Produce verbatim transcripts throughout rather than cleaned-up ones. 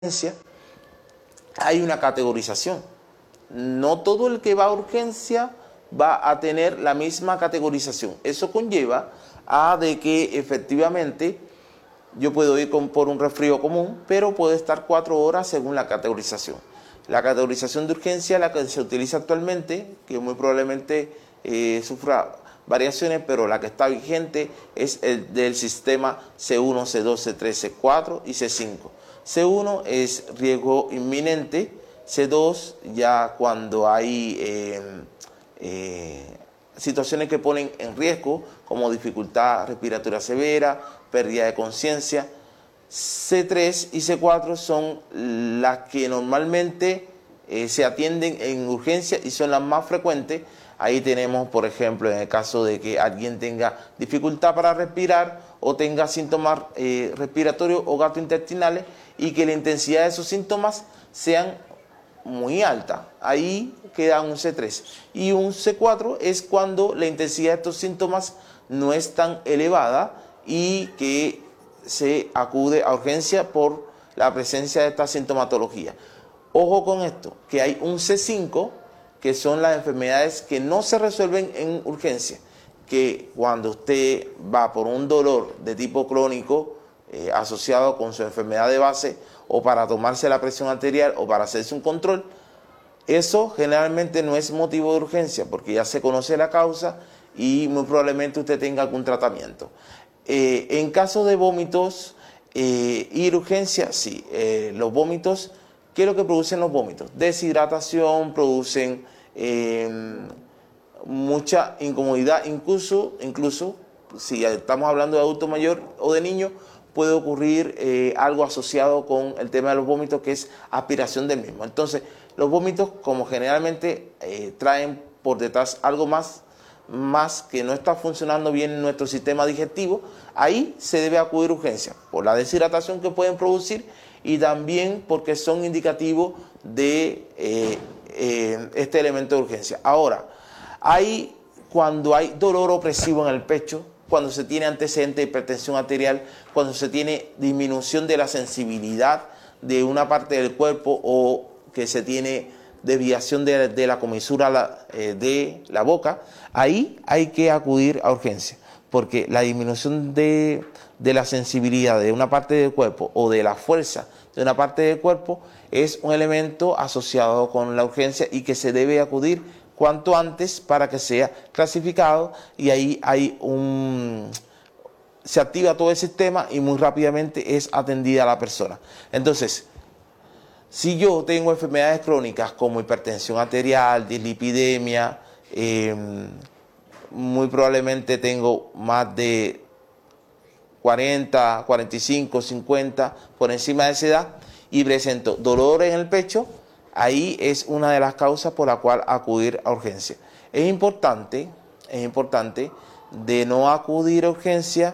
urgencia, hay una categorización. No todo el que va a urgencia va a tener la misma categorización. Eso conlleva a de que efectivamente yo puedo ir con, por un resfrío común, pero puedo estar cuatro horas según la categorización. La categorización de urgencia, la que se utiliza actualmente, que muy probablemente eh, sufra variaciones, pero la que está vigente es el del sistema C uno, C dos, C tres, C cuatro y C cinco. C uno es riesgo inminente, C dos ya cuando hay eh, eh, situaciones que ponen en riesgo, como dificultad respiratoria severa, pérdida de conciencia. C tres y C cuatro son las que normalmente eh, se atienden en urgencia y son las más frecuentes. Ahí tenemos, por ejemplo, en el caso de que alguien tenga dificultad para respirar o tenga síntomas eh, respiratorios o gastrointestinales y que la intensidad de esos síntomas sean muy alta. Ahí queda un C tres. Y un C cuatro es cuando la intensidad de estos síntomas no es tan elevada y que se acude a urgencia por la presencia de esta sintomatología. Ojo con esto, que hay un C cinco, que son las enfermedades que no se resuelven en urgencia, que cuando usted va por un dolor de tipo crónico eh, asociado con su enfermedad de base o para tomarse la presión arterial o para hacerse un control, eso generalmente no es motivo de urgencia porque ya se conoce la causa y muy probablemente usted tenga algún tratamiento. Eh, en caso de vómitos eh, y urgencia, sí, eh, los vómitos, ¿qué es lo que producen los vómitos? Deshidratación, producen eh, mucha incomodidad, incluso, incluso si estamos hablando de adulto mayor o de niño, puede ocurrir eh, algo asociado con el tema de los vómitos, que es aspiración del mismo. Entonces, los vómitos, como generalmente eh, traen por detrás algo más, más que no está funcionando bien en nuestro sistema digestivo, ahí se debe acudir a urgencia por la deshidratación que pueden producir y también porque son indicativos de eh, eh, este elemento de urgencia. Ahora, hay cuando hay dolor opresivo en el pecho, cuando se tiene antecedente de hipertensión arterial, cuando se tiene disminución de la sensibilidad de una parte del cuerpo o que se tiene desviación de, de la comisura la, eh, de la boca, ahí hay que acudir a urgencia, porque la disminución de, de la sensibilidad de una parte del cuerpo o de la fuerza de una parte del cuerpo es un elemento asociado con la urgencia y que se debe acudir cuanto antes para que sea clasificado y ahí hay un... se activa todo el sistema y muy rápidamente es atendida la persona. Entonces, si yo tengo enfermedades crónicas como hipertensión arterial, dislipidemia, eh, muy probablemente tengo más de cuarenta, cuarenta y cinco, cincuenta por encima de esa edad y presento dolor en el pecho, ahí es una de las causas por la cual acudir a urgencia. Es importante, es importante de no acudir a urgencia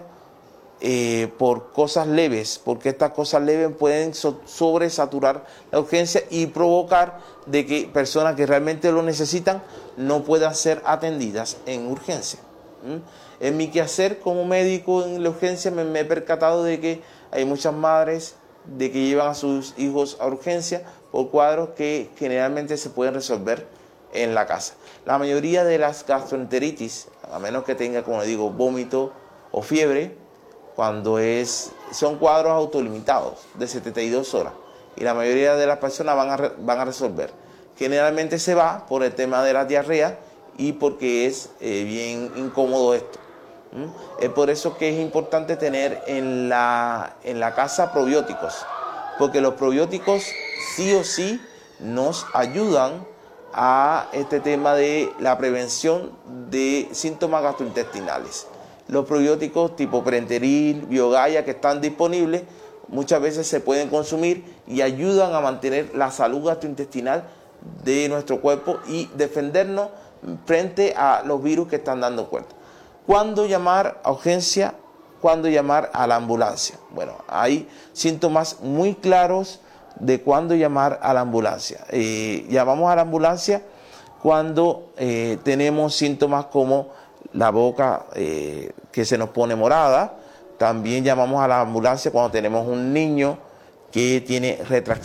eh, por cosas leves, porque estas cosas leves pueden so sobresaturar la urgencia y provocar de que personas que realmente lo necesitan no puedan ser atendidas en urgencia. ¿Mm? En mi quehacer como médico en la urgencia me, me he percatado de que hay muchas madres de que llevan a sus hijos a urgencia por cuadros que generalmente se pueden resolver en la casa. La mayoría de las gastroenteritis, a menos que tenga, como le digo, vómito o fiebre, cuando es, son cuadros autolimitados de setenta y dos horas y la mayoría de las personas van a, re, van a resolver. Generalmente se va por el tema de la diarrea y porque es eh, bien incómodo esto. ¿Mm? Es por eso que es importante tener en la, en la casa probióticos, porque los probióticos sí o sí nos ayudan a este tema de la prevención de síntomas gastrointestinales. Los probióticos tipo Prenteril, Biogaya que están disponibles, muchas veces se pueden consumir y ayudan a mantener la salud gastrointestinal de nuestro cuerpo y defendernos frente a los virus que están dando cuenta. ¿Cuándo llamar a urgencia? ¿Cuándo llamar a la ambulancia? Bueno, hay síntomas muy claros de cuándo llamar a la ambulancia. Eh, llamamos a la ambulancia cuando eh, tenemos síntomas como la boca eh, que se nos pone morada. También llamamos a la ambulancia cuando tenemos un niño que tiene retracción.